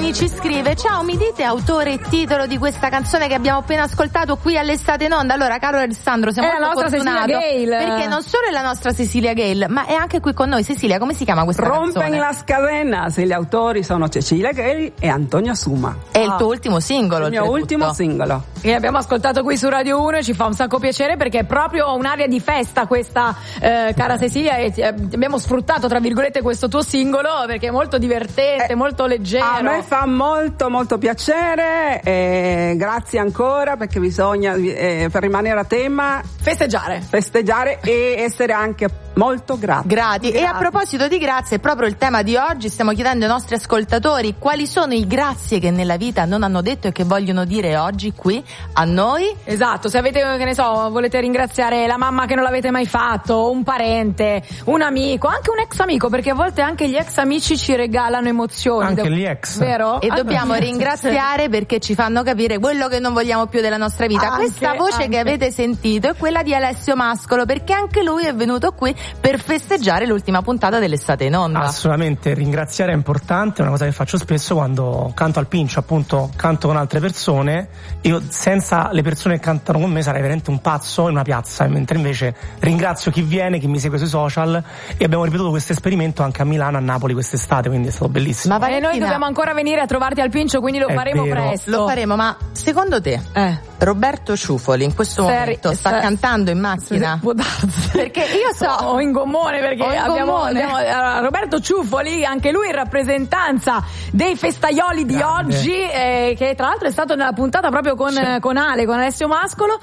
Bernardini ci scrive: ciao, mi dite autore e titolo di questa canzone che abbiamo appena ascoltato qui all'Estate in Onda? Allora, caro Alessandro, siamo molto fortunati perché non solo è la nostra Cecilia Gale, ma è anche qui con noi. Cecilia, come si chiama questa canzone? Rompen las cadenas, e gli autori sono Cecilia Gale e Antonio Suma. È il tuo ultimo singolo, il mio ultimo singolo. E abbiamo ascoltato qui su Radio 1 e ci fa un sacco piacere perché è proprio un'area di festa questa, cara Cecilia, e abbiamo sfruttato tra virgolette questo tuo singolo perché è molto divertente, molto leggero. A me fa molto molto piacere, grazie ancora, perché bisogna per rimanere a tema festeggiare e essere anche molto grati. E a proposito di grazie, è proprio il tema di oggi. Stiamo chiedendo ai nostri ascoltatori quali sono i grazie che nella vita non hanno detto e che vogliono dire oggi qui a noi. Esatto, se avete, che ne so, volete ringraziare la mamma che non l'avete mai fatto, un parente, un amico, anche un ex amico, perché a volte anche gli ex amici ci regalano emozioni. Anche gli ex. Vero? E dobbiamo ringraziare perché ci fanno capire quello che non vogliamo più della nostra vita. Questa voce che avete sentito è quella di Alessio Mascolo, perché anche lui è venuto qui per festeggiare l'ultima puntata dell'Estate in Onda. Assolutamente, ringraziare è importante, è una cosa che faccio spesso quando canto al Pincio, appunto canto con altre persone. Io senza le persone che cantano con me sarei veramente un pazzo in una piazza, mentre invece ringrazio chi viene, chi mi segue sui social, e abbiamo ripetuto questo esperimento anche a Milano, a Napoli quest'estate, quindi è stato bellissimo. Ma noi dobbiamo ancora venire a trovarti al Pincio, quindi lo faremo presto. Lo faremo, ma secondo te Roberto Ciufoli in questo momento sta cantando in macchina? Può darsi. Perché io so, o in gommone, perché abbiamo Roberto Ciufoli, anche lui in rappresentanza dei festaioli di oggi, che tra l'altro è stato nella puntata proprio con Ale, con Alessio Mascolo.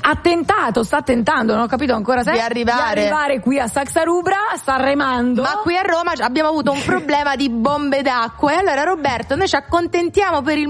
Sta tentando, non ho capito ancora se di arrivare qui a Saxarubra, sta remando. Ma qui a Roma abbiamo avuto un problema di bombe d'acqua, e allora Roberto, noi ci accontentiamo per il